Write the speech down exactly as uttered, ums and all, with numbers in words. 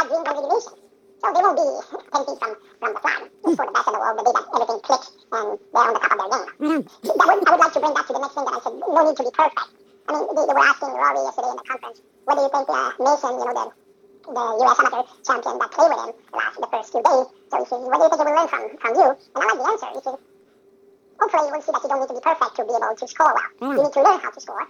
have dreams and regulations. So they won't be ten feet from, from the flag for the best in the world, the day that everything clicks and they're on the top of their game. Mm-hmm. That would, I would like to bring that to the next thing that I said, no need to be perfect. I mean, they, they were asking Rory yesterday in the conference, what do you think uh, Mason, you know, the, the U S amateur champion that played with him last, the first few days, so he says, what do you think he will learn from, from you? And I like the answer. He says, hopefully you will see that you don't need to be perfect to be able to score well. Mm. You need to learn how to score.